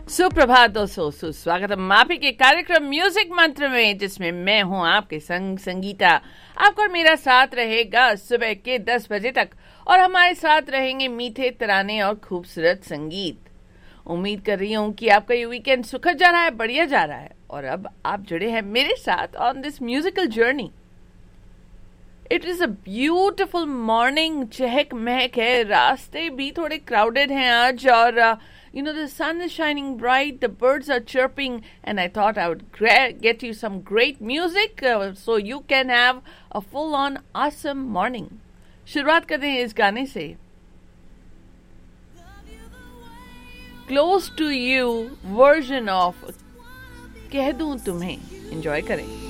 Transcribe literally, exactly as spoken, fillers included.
सुप्रभात दोस्तों, सुस्वागतम आपके के कार्यक्रम म्यूजिक मंत्र में, जिसमें मैं हूं आपके संग संगीता। आपका और मेरा साथ रहेगा सुबह के दस बजे तक और हमारे साथ रहेंगे मीठे तराने और खूबसूरत संगीत। उम्मीद कर रही हूं कि आपका ये वीकेंड सुखद जा रहा है, बढ़िया जा रहा है और अब आप जुड़े हैं मेरे साथ on this musical journey. It is a beautiful morning, चहक महक है, रास्ते भी थोड़े क्राउडेड हैं आज और uh, you know the sun is shining bright, the birds are chirping, and I thought I would gra- get you some great music uh, so you can have a full on awesome morning. शुरुआत करते हैं इस गाने से, Close to You version of कह दूं तुम्हें। Enjoy करें।